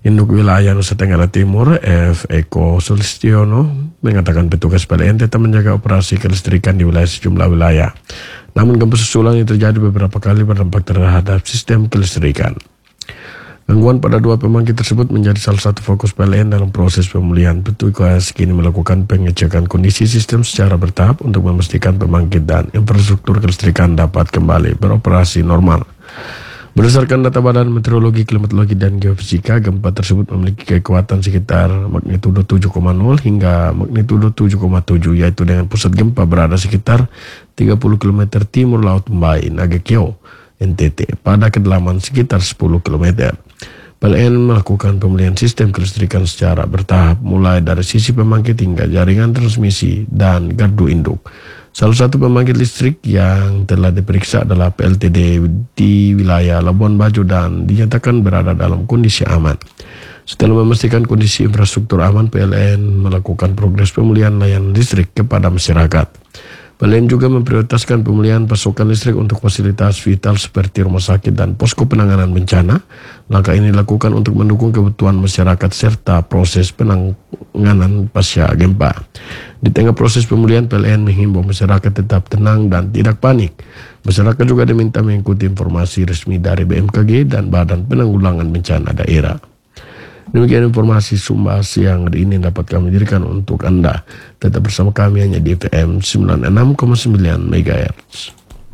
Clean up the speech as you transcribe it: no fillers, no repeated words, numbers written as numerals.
Induk Wilayah Nusa Tenggara Timur, F. Eko Sulistiono, mengatakan petugas PLN tetap menjaga operasi kelistrikan di wilayah sejumlah wilayah. Namun gempa susulan yang terjadi beberapa kali berdampak terhadap sistem kelistrikan. Gangguan pada dua pembangkit tersebut menjadi salah satu fokus PLN dalam proses pemulihan. Petugas kini melakukan pengecekan kondisi sistem secara bertahap untuk memastikan pembangkit dan infrastruktur kelistrikan dapat kembali beroperasi normal. Berdasarkan data Badan Meteorologi, Klimatologi, dan Geofisika, gempa tersebut memiliki kekuatan sekitar magnitudo 7,0 hingga magnitudo 7,7, yaitu dengan pusat gempa berada sekitar 30 km timur Laut Mbai, Nagakeo, NTT, pada kedalaman sekitar 10 km. PLN melakukan pemulihan sistem kelistrikan secara bertahap, mulai dari sisi pembangkit hingga jaringan transmisi dan gardu induk. Salah satu pembangkit listrik yang telah diperiksa adalah PLTD di wilayah Labuan Bajo dan dinyatakan berada dalam kondisi aman. Setelah memastikan kondisi infrastruktur aman, PLN melakukan progres pemulihan layanan listrik kepada masyarakat. PLN juga memprioritaskan pemulihan pasokan listrik untuk fasilitas vital seperti rumah sakit dan posko penanganan bencana. Langkah ini dilakukan untuk mendukung kebutuhan masyarakat serta proses penanganan pasca gempa. Di tengah proses pemulihan, PLN menghimbau masyarakat tetap tenang dan tidak panik. Masyarakat juga diminta mengikuti informasi resmi dari BMKG dan Badan Penanggulangan Bencana Daerah. Demikian informasi Sumbas yang hari ini dapat kami dirikan untuk Anda. Tetap bersama kami hanya di FM 96,9 MHz.